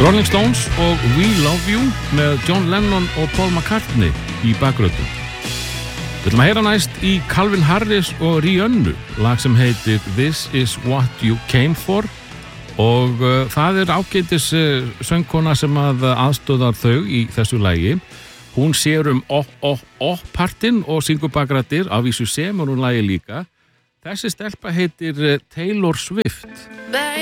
Rolling Stones og We Love You með John Lennon og Paul McCartney í bakgröndum. Við ætlum að heyra næst í Calvin Harris og Rihanna, lag sem heitir This Is What You Came For og það ágætis söngkona sem aðstoðar þau í þessu lagi. Hún sér partinn og syngur bakrættir, af vísu semur hún lagi líka. Þessi stelpa heitir Taylor Swift.